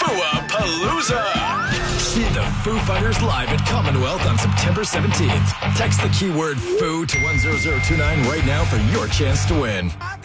Foo-a-Palooza. See the Foo Fighters live at Commonwealth on September 17th. Text the keyword FOO to 10029 right now for your chance to win.